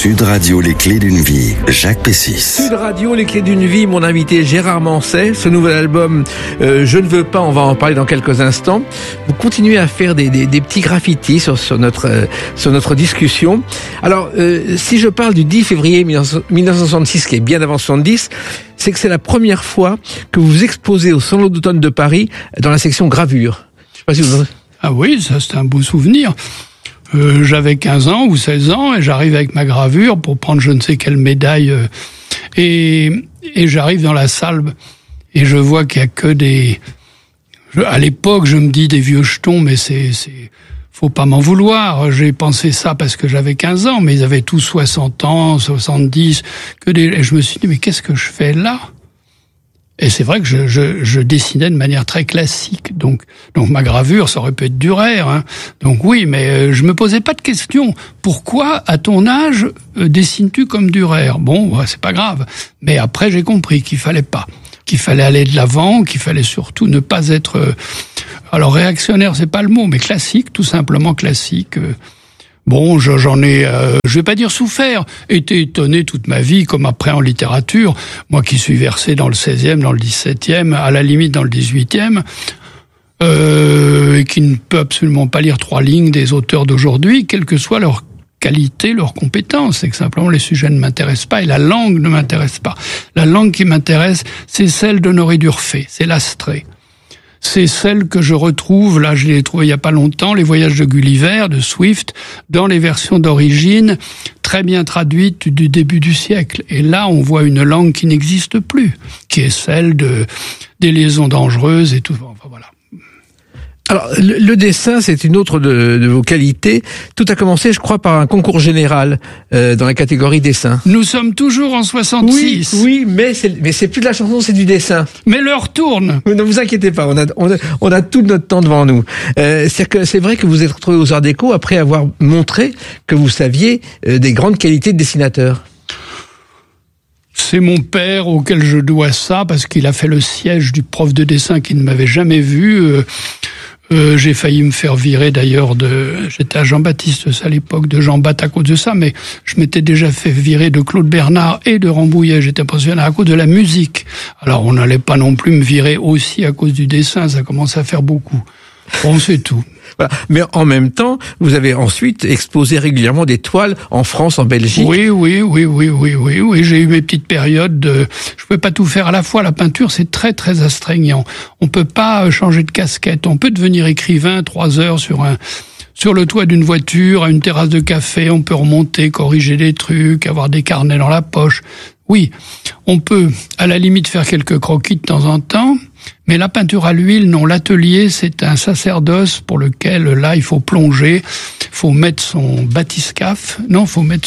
Sud Radio, les clés d'une vie, Jacques Pessis. Sud Radio, les clés d'une vie, mon invité Gérard Manset. Ce nouvel album, Je ne veux pas, on va en parler dans quelques instants. Vous continuez à faire des petits graffitis sur notre discussion. Alors, si je parle du 10 février 1966, qui est bien avant 70, c'est que c'est la première fois que vous exposez au Salon d'automne de Paris dans la section gravure. Je sais pas si vous... Ah oui, ça c'est un beau souvenir. J'avais 15 ans ou 16 ans et j'arrive avec ma gravure pour prendre je ne sais quelle médaille et j'arrive dans la salle et je vois qu'il y a que des... À l'époque, je me dis des vieux jetons, mais faut pas m'en vouloir. J'ai pensé ça parce que j'avais 15 ans, mais ils avaient tous 60 ans, 70, et je me suis dit, mais qu'est-ce que je fais là? Et c'est vrai que je dessinais de manière très classique. Donc ma gravure, ça aurait pu être Dürer, hein. Donc oui, mais je me posais pas de question. Pourquoi, à ton âge, dessines-tu comme Dürer? Bon, c'est pas grave. Mais après, j'ai compris qu'il fallait pas. Qu'il fallait aller de l'avant, qu'il fallait surtout ne pas être... alors réactionnaire, c'est pas le mot, mais classique, tout simplement classique. Bon, j'en ai, je vais pas dire souffert, été étonné toute ma vie, comme après en littérature, moi qui suis versé dans le 16e, dans le 17e, à la limite dans le 18e, et qui ne peut absolument pas lire 3 lignes des auteurs d'aujourd'hui, quelle que soit leur qualité, leur compétence. C'est que simplement les sujets ne m'intéressent pas et la langue ne m'intéresse pas. La langue qui m'intéresse, c'est celle d'Honoré d'Urfé, c'est l'Astrée. C'est celle que je retrouve, là je l'ai trouvée il y a pas longtemps, les voyages de Gulliver, de Swift, dans les versions d'origine, très bien traduites du début du siècle. Et là on voit une langue qui n'existe plus, qui est celle des liaisons dangereuses et tout. Enfin voilà. Alors, le dessin, c'est une autre de vos qualités. Tout a commencé, je crois, par un concours général dans la catégorie dessin. Nous sommes toujours en 66. Oui, mais c'est plus de la chanson, c'est du dessin. Mais l'heure tourne. Ne vous inquiétez pas, on a tout notre temps devant nous. C'est vrai que vous êtes retrouvé aux Arts Déco après avoir montré que vous saviez des grandes qualités de dessinateur. C'est mon père auquel je dois ça, parce qu'il a fait le siège du prof de dessin qui ne m'avait jamais vu. J'ai failli me faire virer d'ailleurs j'étais à Jean-Baptiste à l'époque, de Jean-Bat à cause de ça, mais je m'étais déjà fait virer de Claude Bernard et de Rambouillet. J'étais pensionnaire à cause de la musique. Alors on n'allait pas non plus me virer aussi à cause du dessin, ça commence à faire beaucoup. Bon, c'est tout. Voilà. Mais en même temps, vous avez ensuite exposé régulièrement des toiles en France, en Belgique. Oui. J'ai eu mes petites périodes je pouvais pas tout faire à la fois. La peinture, c'est très, très astreignant. On peut pas changer de casquette. On peut devenir écrivain 3 heures sur le toit d'une voiture, à une terrasse de café. On peut remonter, corriger des trucs, avoir des carnets dans la poche. Oui, on peut, à la limite, faire quelques croquis de temps en temps, mais la peinture à l'huile, non. L'atelier, c'est un sacerdoce pour lequel, là, il faut plonger, faut mettre son bathyscaphe, non, faut mettre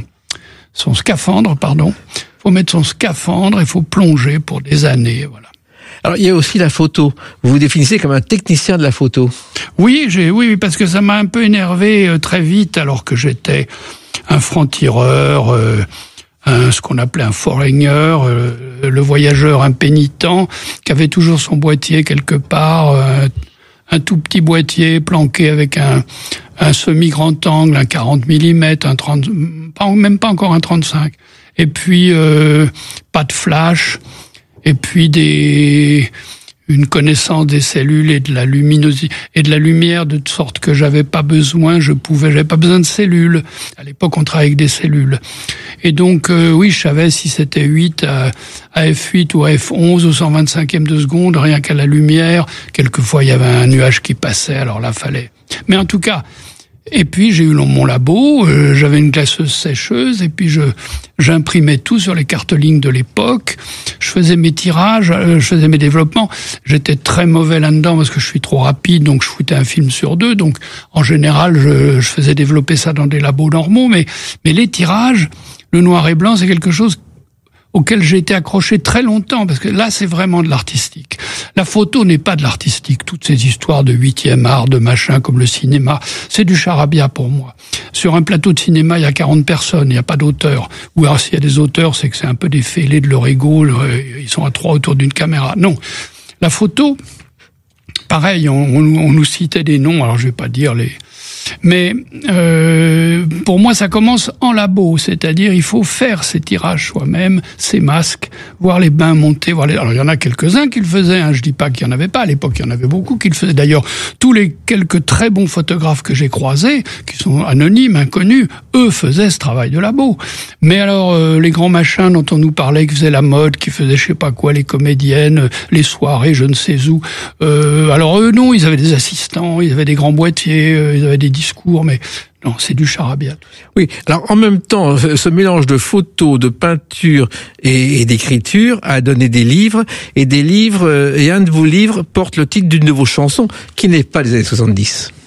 son scaphandre, pardon. Faut mettre son scaphandre et faut plonger pour des années, voilà. Alors, il y a aussi la photo. Vous vous définissez comme un technicien de la photo. Oui, parce que ça m'a un peu énervé très vite, alors que j'étais un franc-tireur, ce qu'on appelait un foreigner, le voyageur impénitent, qui avait toujours son boîtier quelque part, un tout petit boîtier planqué avec un semi-grand angle, un 40 mm, un 30, même pas encore un 35. Et puis, pas de flash, et puis une connaissance des cellules et de la luminosité et de la lumière, de sorte que j'avais pas besoin de cellules. À l'époque, on travaillait avec des cellules. Et donc, oui, je savais si c'était 8 à F8 ou à F11 au 125e de seconde, rien qu'à la lumière. Quelquefois, il y avait un nuage qui passait, alors là, fallait. Mais en tout cas, et puis j'ai eu mon labo, j'avais une glaceuse sécheuse, et puis j'imprimais tout sur les cartolines de l'époque. Je faisais mes tirages, je faisais mes développements. J'étais très mauvais là-dedans parce que je suis trop rapide, donc je foutais un film sur 2. Donc en général, je faisais développer ça dans des labos normaux. Mais les tirages, le noir et blanc, c'est quelque chose auquel j'ai été accroché très longtemps, parce que là, c'est vraiment de l'artistique. La photo n'est pas de l'artistique. Toutes ces histoires de 8e art, de machin, comme le cinéma, c'est du charabia pour moi. Sur un plateau de cinéma, il y a 40 personnes, il n'y a pas d'auteur. Ou alors, s'il y a des auteurs, c'est que c'est un peu des fêlés de leur ego, ils sont à 3 autour d'une caméra. Non. La photo, pareil, on nous citait des noms, alors je vais pas dire les... Mais pour moi, ça commence en labo, c'est-à-dire il faut faire ces tirages soi-même, ces masques, voir les bains monter, Alors il y en a quelques-uns qui le faisaient, je dis pas qu'il y en avait pas, à l'époque il y en avait beaucoup qui le faisaient. D'ailleurs, tous les quelques très bons photographes que j'ai croisés, qui sont anonymes, inconnus, eux faisaient ce travail de labo. Mais alors, les grands machins dont on nous parlait, qui faisaient la mode, qui faisaient je sais pas quoi, les comédiennes, les soirées, je ne sais où, alors eux non, ils avaient des assistants, ils avaient des grands boîtiers, ils avaient des discours, mais non, c'est du charabia. Oui, alors en même temps, ce mélange de photos, de peinture et d'écriture a donné des livres, et un de vos livres porte le titre d'une de vos chansons, qui n'est pas des années 70.